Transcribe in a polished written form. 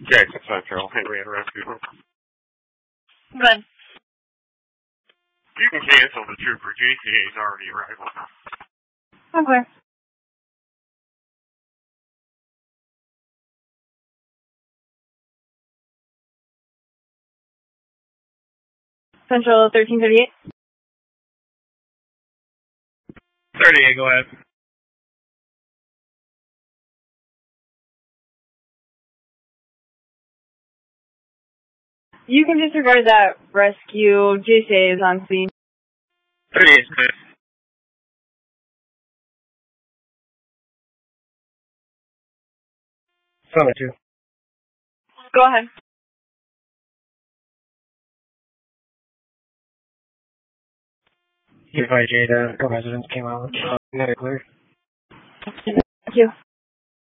Jackson Central, Henrietta Rescue. Good. You can cancel the trooper. JCA's already arrival. Okay. Central 1338. 38, go ahead. You can disregard that rescue. JCA is on scene. 38, Smith. Summit 2. Go ahead. If IJ, the residents came out. Clear. Thank you.